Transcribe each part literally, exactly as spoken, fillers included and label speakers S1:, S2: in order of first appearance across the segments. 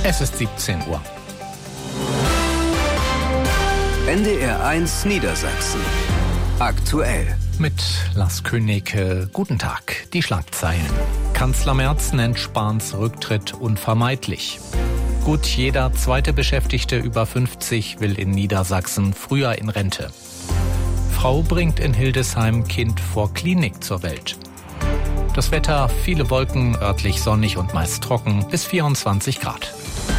S1: Es ist siebzehn Uhr.
S2: N D R eins Niedersachsen. Aktuell.
S1: Mit Lars König, guten Tag. Die Schlagzeilen. Kanzler Merz nennt Spahns Rücktritt unvermeidlich. Gut jeder zweite Beschäftigte über fünfzig will in Niedersachsen früher in Rente. Frau bringt in Hildesheim Kind vor Klinik zur Welt. Das Wetter, viele Wolken, örtlich sonnig und meist trocken, bis vierundzwanzig Grad.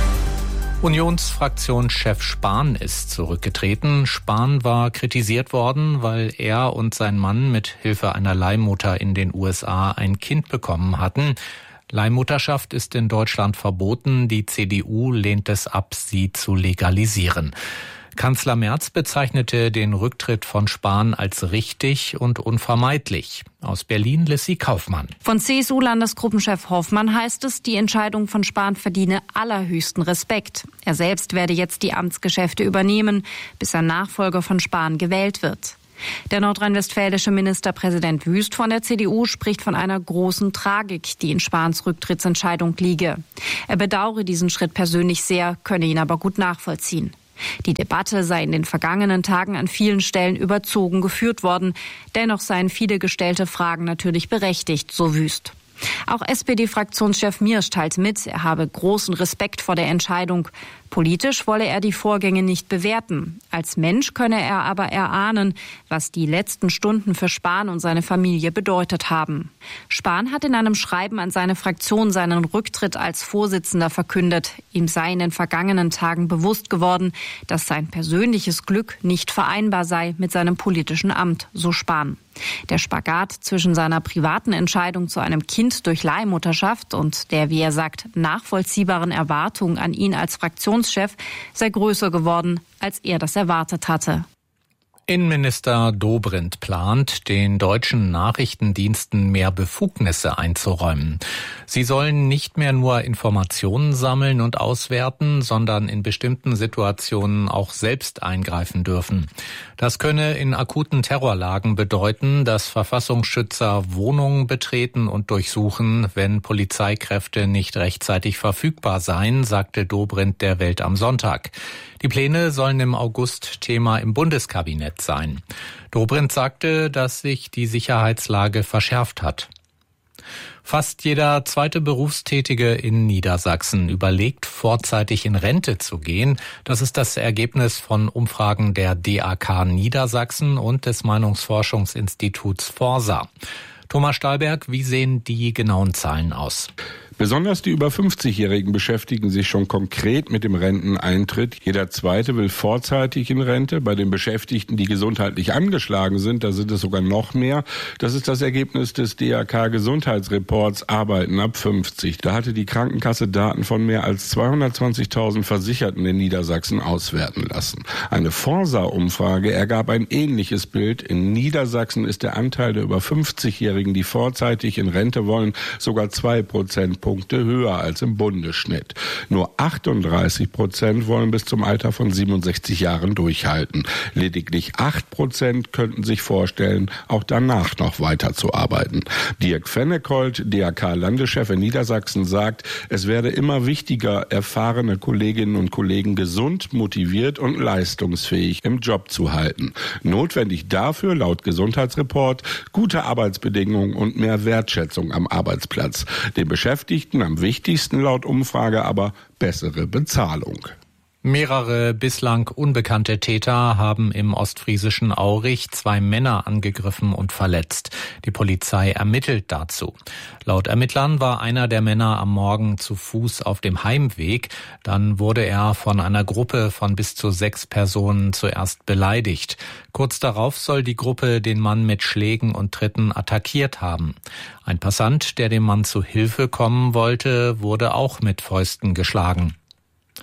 S1: Unionsfraktionschef Spahn ist zurückgetreten. Spahn war kritisiert worden, weil er und sein Mann mit Hilfe einer Leihmutter in den U S A ein Kind bekommen hatten. Leihmutterschaft ist in Deutschland verboten. Die C D U lehnt es ab, sie zu legalisieren. Kanzler Merz bezeichnete den Rücktritt von Spahn als richtig und unvermeidlich. Aus Berlin Lissy Kaufmann.
S3: Von C S U-Landesgruppenchef Hoffmann heißt es, die Entscheidung von Spahn verdiene allerhöchsten Respekt. Er selbst werde jetzt die Amtsgeschäfte übernehmen, bis ein Nachfolger von Spahn gewählt wird. Der nordrhein-westfälische Ministerpräsident Wüst von der C D U spricht von einer großen Tragik, die in Spahns Rücktrittsentscheidung liege. Er bedauere diesen Schritt persönlich sehr, könne ihn aber gut nachvollziehen. Die Debatte sei in den vergangenen Tagen an vielen Stellen überzogen geführt worden. Dennoch seien viele gestellte Fragen natürlich berechtigt, so Wüst. Auch S P D-Fraktionschef Miersch teilt mit, er habe großen Respekt vor der Entscheidung. Politisch wolle er die Vorgänge nicht bewerten. Als Mensch könne er aber erahnen, was die letzten Stunden für Spahn und seine Familie bedeutet haben. Spahn hat in einem Schreiben an seine Fraktion seinen Rücktritt als Vorsitzender verkündet. Ihm sei in den vergangenen Tagen bewusst geworden, dass sein persönliches Glück nicht vereinbar sei mit seinem politischen Amt, so Spahn. Der Spagat zwischen seiner privaten Entscheidung zu einem Kind durch Leihmutterschaft und der, wie er sagt, nachvollziehbaren Erwartung an ihn als Fraktionschef sei größer geworden, als er das erwartet hatte.
S1: Innenminister Dobrindt plant, den deutschen Nachrichtendiensten mehr Befugnisse einzuräumen. Sie sollen nicht mehr nur Informationen sammeln und auswerten, sondern in bestimmten Situationen auch selbst eingreifen dürfen. Das könne in akuten Terrorlagen bedeuten, dass Verfassungsschützer Wohnungen betreten und durchsuchen, wenn Polizeikräfte nicht rechtzeitig verfügbar seien, sagte Dobrindt der Welt am Sonntag. Die Pläne sollen im August Thema im Bundeskabinett sein. Dobrindt sagte, dass sich die Sicherheitslage verschärft hat. Fast jeder zweite Berufstätige in Niedersachsen überlegt, vorzeitig in Rente zu gehen. Das ist das Ergebnis von Umfragen der D A K Niedersachsen und des Meinungsforschungsinstituts Forsa. Thomas Stahlberg, wie sehen die genauen Zahlen aus?
S4: Besonders die über fünfzigjährigen beschäftigen sich schon konkret mit dem Renteneintritt. Jeder Zweite will vorzeitig in Rente. Bei den Beschäftigten, die gesundheitlich angeschlagen sind, da sind es sogar noch mehr. Das ist das Ergebnis des D A K-Gesundheitsreports Arbeiten ab fünfzig. Da hatte die Krankenkasse Daten von mehr als zweihundertzwanzigtausend Versicherten in Niedersachsen auswerten lassen. Eine Forsa-Umfrage ergab ein ähnliches Bild. In Niedersachsen ist der Anteil der über fünfzigjährigen, die vorzeitig in Rente wollen, sogar zwei Prozent. Punkte höher als im Bundesschnitt. Nur achtunddreißig Prozent wollen bis zum Alter von siebenundsechzig Jahren durchhalten. Lediglich acht Prozent könnten sich vorstellen, auch danach noch weiterzuarbeiten. Dirk Fennekold, D A K-Landeschef in Niedersachsen, sagt, es werde immer wichtiger, erfahrene Kolleginnen und Kollegen gesund, motiviert und leistungsfähig im Job zu halten. Notwendig dafür, laut Gesundheitsreport, gute Arbeitsbedingungen und mehr Wertschätzung am Arbeitsplatz. Den Beschäftigten am wichtigsten laut Umfrage aber bessere Bezahlung.
S1: Mehrere bislang unbekannte Täter haben im ostfriesischen Aurich zwei Männer angegriffen und verletzt. Die Polizei ermittelt dazu. Laut Ermittlern war einer der Männer am Morgen zu Fuß auf dem Heimweg. Dann wurde er von einer Gruppe von bis zu sechs Personen zuerst beleidigt. Kurz darauf soll die Gruppe den Mann mit Schlägen und Tritten attackiert haben. Ein Passant, der dem Mann zu Hilfe kommen wollte, wurde auch mit Fäusten geschlagen.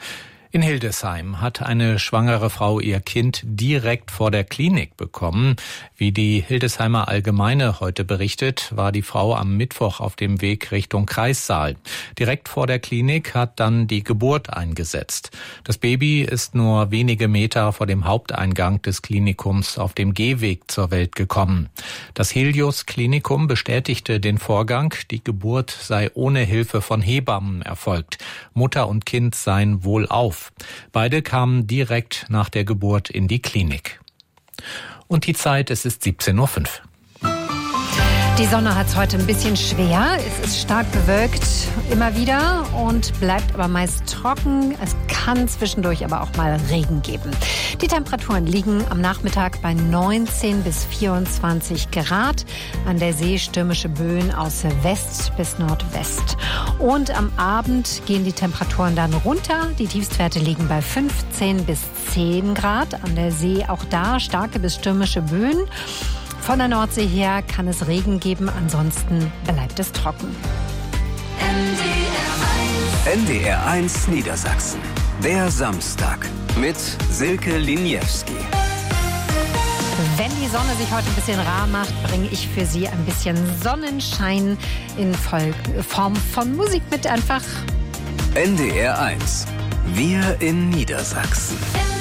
S1: In Hildesheim hat eine schwangere Frau ihr Kind direkt vor der Klinik bekommen. Wie die Hildesheimer Allgemeine heute berichtet, war die Frau am Mittwoch auf dem Weg Richtung Kreissaal. Direkt vor der Klinik hat dann die Geburt eingesetzt. Das Baby ist nur wenige Meter vor dem Haupteingang des Klinikums auf dem Gehweg zur Welt gekommen. Das Helios Klinikum bestätigte den Vorgang, die Geburt sei ohne Hilfe von Hebammen erfolgt. Mutter und Kind seien wohlauf. Beide kamen direkt nach der Geburt in die Klinik. Und die Zeit, es ist siebzehn Uhr fünf.
S5: Die Sonne hat es heute ein bisschen schwer. Es ist stark bewölkt immer wieder und bleibt aber meist trocken. Es kann zwischendurch aber auch mal Regen geben. Die Temperaturen liegen am Nachmittag bei neunzehn bis vierundzwanzig Grad. An der See stürmische Böen aus West bis Nordwest. Und am Abend gehen die Temperaturen dann runter. Die Tiefstwerte liegen bei fünfzehn bis zehn Grad. An der See auch da starke bis stürmische Böen. Von der Nordsee her kann es Regen geben, ansonsten bleibt es trocken.
S2: N D R eins Niedersachsen. Der Samstag mit Silke Liniewski.
S5: Wenn die Sonne sich heute ein bisschen rar macht, bringe ich für Sie ein bisschen Sonnenschein in Form von Musik mit. Einfach
S2: N D R eins. Wir in Niedersachsen.